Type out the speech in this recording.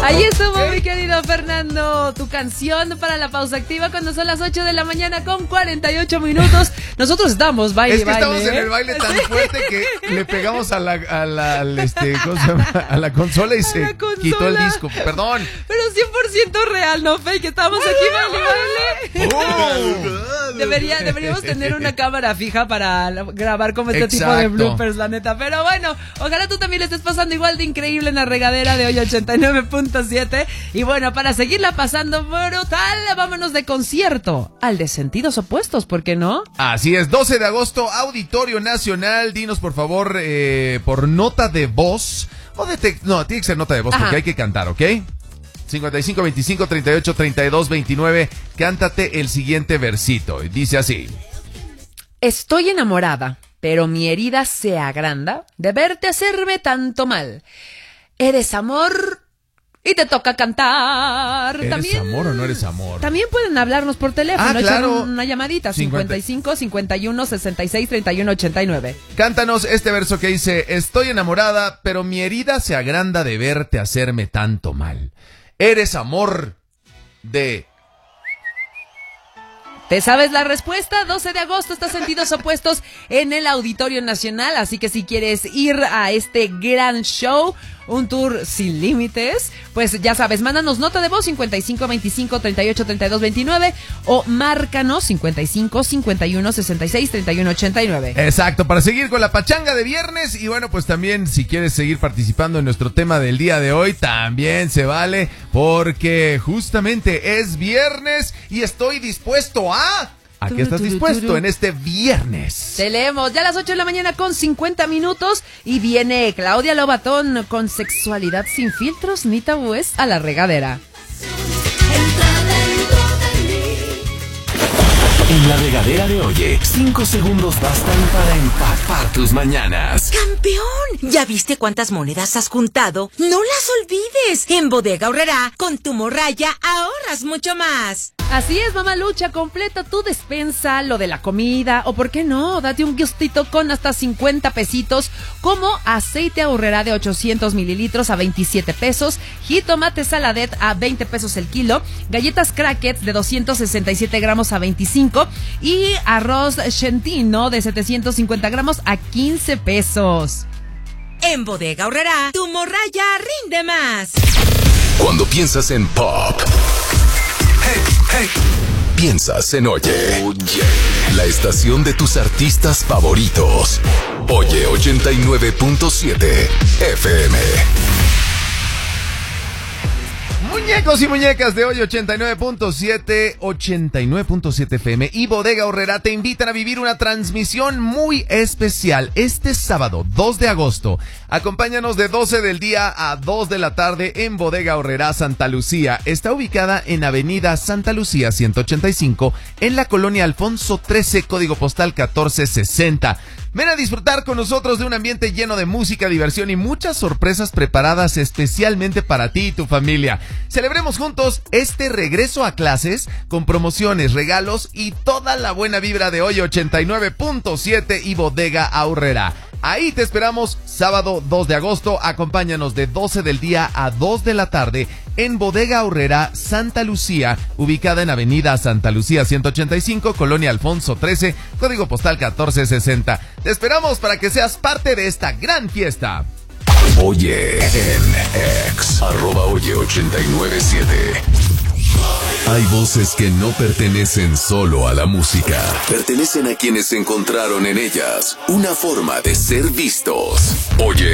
Ahí estuvo mi querido Fernando, tu canción para la pausa activa cuando son las 8 de la mañana con 48 minutos. Nosotros estamos baile, Es que estamos en el baile tan fuerte que le pegamos a la ¿cómo se llama? A la consola y se quitó el disco. Perdón. Pero 100% real, no fake. Estamos aquí baile. Deberíamos tener una cámara fija para grabar como este tipo de bloopers, la neta. Pero bueno, ojalá tú también le estés pasando igual de increíble en la regadera de hoy 89.7. Y bueno, para seguirla pasando brutal, vámonos de concierto al de Sentidos Opuestos, ¿por qué no? Así es, 12 de agosto, Auditorio Nacional. Dinos por favor, por nota de voz o no, tiene que ser nota de voz. Ajá. Porque hay que cantar, ¿ok? 55 25 38 32 29. Cántate el siguiente versito. Dice así: estoy enamorada, pero mi herida se agranda de verte hacerme tanto mal. Eres amor y te toca cantar. ¿Eres también, amor o no eres amor? También pueden hablarnos por teléfono. Claro. Echar una llamadita. 55 51 66 31 89. Cántanos este verso que dice: estoy enamorada, pero mi herida se agranda de verte hacerme tanto mal. Eres amor de... ¿Te sabes la respuesta? 12 de agosto está Sentidos Opuestos en el Auditorio Nacional, así que si quieres ir a este gran show, un tour sin límites, pues ya sabes, mándanos nota de voz 55 25 38 32 29 o márcanos 55 51 66 31 89. Exacto, para seguir con la pachanga de viernes. Y bueno, pues también si quieres seguir participando en nuestro tema del día de hoy, también se vale, porque justamente es viernes y estoy dispuesto ¿A qué estás dispuesto en este viernes? Te leemos ya a las 8 de la mañana con 50 minutos y viene Claudia Lobatón con Sexualidad sin filtros ni tabúes a la regadera. En la regadera de Oye, 5 segundos bastan para empapar tus mañanas. ¡Campeón! ¿Ya viste cuántas monedas has juntado? ¡No las olvides! En Bodega Aurrerá, con tu morralla ahorras mucho más. Así es, mamalucha, completa tu despensa, lo de la comida, o por qué no, date un gustito con hasta 50 pesitos, como aceite Aurrerá de 800 mililitros a 27 pesos, jitomate Saladet a 20 pesos el kilo, galletas Crackets de 267 gramos a 25 y arroz Centino de 750 gramos a 15 pesos. En Bodega Aurrerá, tu morralla rinde más. Cuando piensas en pop, piensas en Oye, la estación de tus artistas favoritos. Oye 89.7 FM. Muñecos y muñecas de hoy 89.7 FM y Bodega Aurrerá te invitan a vivir una transmisión muy especial este sábado 2 de agosto. Acompáñanos de 12 del día a 2 de la tarde en Bodega Aurrerá Santa Lucía. Está ubicada en Avenida Santa Lucía 185 en la colonia Alfonso 13, código postal 1460. Ven a disfrutar con nosotros de un ambiente lleno de música, diversión y muchas sorpresas preparadas especialmente para ti y tu familia. Celebremos juntos este regreso a clases con promociones, regalos y toda la buena vibra de hoy 89.7 y Bodega Aurrerá. Ahí te esperamos sábado 2 de agosto. Acompáñanos de 12 del día a 2 de la tarde en Bodega Aurrerá Santa Lucía, ubicada en Avenida Santa Lucía 185, Colonia Alfonso 13, código postal 1460. Te esperamos para que seas parte de esta gran fiesta. Oye en X, @Oye897. Hay voces que no pertenecen solo a la música. Pertenecen a quienes encontraron en ellas una forma de ser vistos. Oye